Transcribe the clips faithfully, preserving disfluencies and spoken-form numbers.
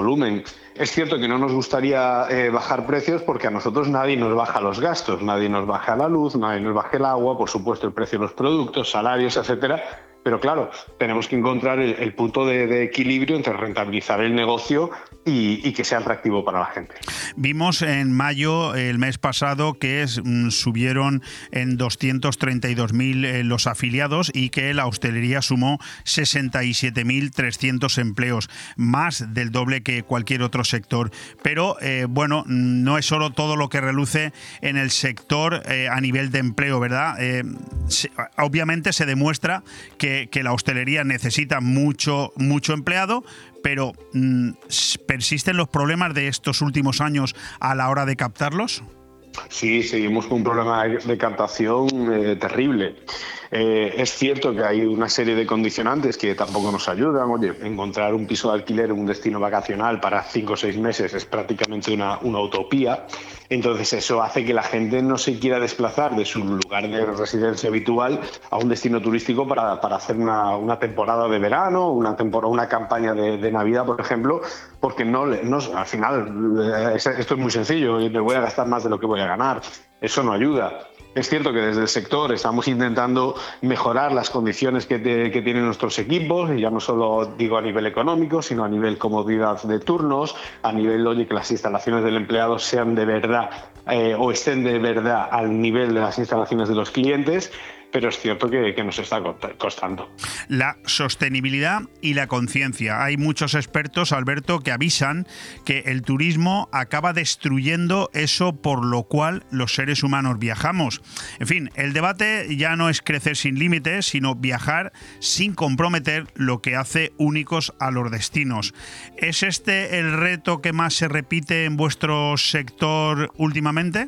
volumen. Es cierto que no nos gustaría eh, bajar precios porque a nosotros nadie nos baja los gastos, nadie nos baja la luz, nadie nos baja el agua, por supuesto el precio de los productos, salarios, etcétera. Pero claro, tenemos que encontrar el, el punto de, de equilibrio entre rentabilizar el negocio y, y que sea atractivo para la gente. Vimos en mayo, el mes pasado, que es, mm, subieron en doscientos treinta y dos mil eh, los afiliados y que la hostelería sumó sesenta y siete mil trescientos empleos, más del doble que cualquier otro sector. Pero, eh, bueno, no es solo todo lo que reluce en el sector eh, a nivel de empleo, ¿verdad? Eh, se, obviamente se demuestra que que la hostelería necesita mucho, mucho empleado, pero mmm, ¿persisten los problemas de estos últimos años a la hora de captarlos? Sí, seguimos con un problema de captación eh, terrible. Eh, es cierto que hay una serie de condicionantes que tampoco nos ayudan. Oye, encontrar un piso de alquiler en un destino vacacional para cinco o seis meses es prácticamente una, una utopía. Entonces eso hace que la gente no se quiera desplazar de su lugar de residencia habitual a un destino turístico para, para hacer una, una temporada de verano, una temporada, una campaña de, de Navidad, por ejemplo, porque no, no al final esto es muy sencillo, me voy a gastar más de lo que voy a ganar. Eso no ayuda. Es cierto que desde el sector estamos intentando mejorar las condiciones que, te, que tienen nuestros equipos, y ya no solo digo a nivel económico, sino a nivel comodidad de turnos, a nivel, oye, que las instalaciones del empleado sean de verdad eh, o estén de verdad al nivel de las instalaciones de los clientes. Pero es cierto que, que nos está costando. La sostenibilidad y la conciencia. Hay muchos expertos, Alberto, que avisan que el turismo acaba destruyendo eso por lo cual los seres humanos viajamos. En fin, el debate ya no es crecer sin límites, sino viajar sin comprometer lo que hace únicos a los destinos. ¿Es este el reto que más se repite en vuestro sector últimamente?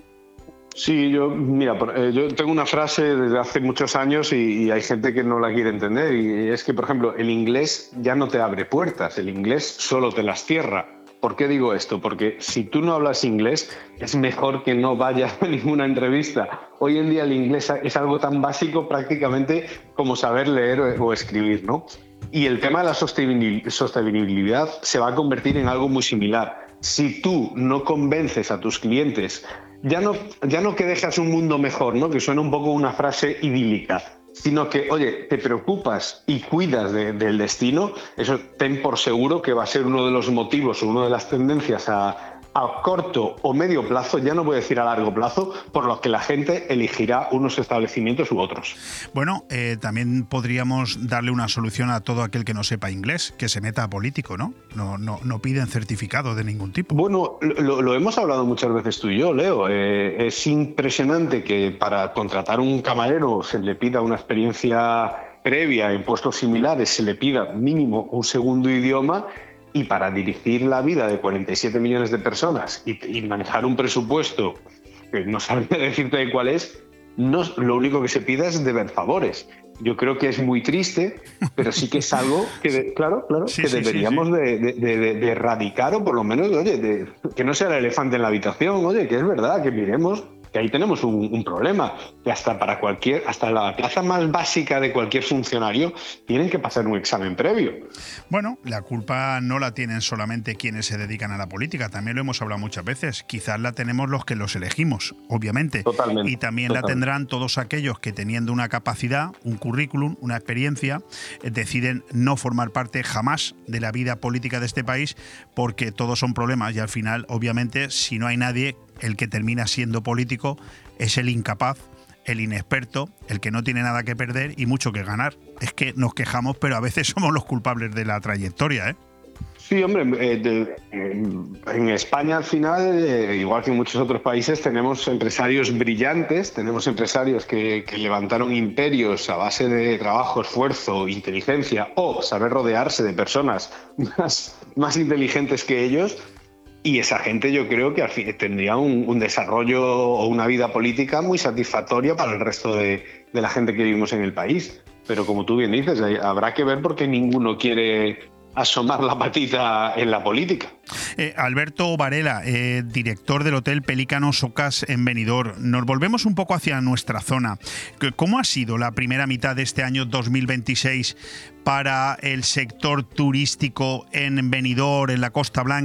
Sí, yo, mira, yo tengo una frase desde hace muchos años y, y hay gente que no la quiere entender, y es que, por ejemplo, el inglés ya no te abre puertas, el inglés solo te las cierra. ¿Por qué digo esto? Porque si tú no hablas inglés, es mejor que no vayas a ninguna entrevista. Hoy en día el inglés es algo tan básico prácticamente como saber leer o escribir, ¿no? Y el tema de la sostenibilidad se va a convertir en algo muy similar. Si tú no convences a tus clientes, ya no, ya no que dejas un mundo mejor, ¿no?, que suena un poco una frase idílica, sino que, oye, te preocupas y cuidas de, del destino, eso ten por seguro que va a ser uno de los motivos o una de las tendencias a, a corto o medio plazo, ya no voy a decir a largo plazo, por los que la gente elegirá unos establecimientos u otros. Bueno, eh, también podríamos darle una solución a todo aquel que no sepa inglés, que se meta a político, ¿no? No, no, no piden certificado de ningún tipo. Bueno, lo, lo hemos hablado muchas veces tú y yo, Leo. Eh, es impresionante que para contratar un camarero se le pida una experiencia previa en puestos similares, se le pida mínimo un segundo idioma. Y para dirigir la vida de cuarenta y siete millones de personas y, y manejar un presupuesto que no sabría decirte de cuál es, no, lo único que se pide es deber favores. Yo creo que es muy triste, pero sí que es algo que, de, claro, claro, sí, que sí, deberíamos sí, sí. De, de, de, de erradicar, o por lo menos, oye, de, que no sea el elefante en la habitación, oye, que es verdad, que miremos que ahí tenemos un, un problema, que hasta para cualquier, hasta la plaza más básica de cualquier funcionario tienen que pasar un examen previo. Bueno, la culpa no la tienen solamente quienes se dedican a la política, también lo hemos hablado muchas veces, quizás la tenemos los que los elegimos, obviamente. Totalmente. Y también totalmente. La tendrán todos aquellos que, teniendo una capacidad, un currículum, una experiencia, eh, deciden no formar parte jamás de la vida política de este país, porque todos son problemas y al final, obviamente, si no hay nadie, el que termina siendo político es el incapaz, el inexperto, el que no tiene nada que perder y mucho que ganar. Es que nos quejamos, pero a veces somos los culpables de la trayectoria, ¿eh? Sí, hombre, eh, de, en España al final, eh, igual que en muchos otros países, tenemos empresarios brillantes, tenemos empresarios que, que levantaron imperios a base de trabajo, esfuerzo, inteligencia o saber rodearse de personas más, más inteligentes que ellos. Y esa gente yo creo que al fin tendría un, un desarrollo o una vida política muy satisfactoria para el resto de, de la gente que vivimos en el país. Pero como tú bien dices, habrá que ver por qué ninguno quiere asomar la patita en la política. Eh, Alberto Varela, eh, director del Hotel Pelícano Socas en Benidorm. Nos volvemos un poco hacia nuestra zona. ¿Cómo ha sido la primera mitad de este año dos mil veintiséis para el sector turístico en Benidorm, en la Costa Blanca?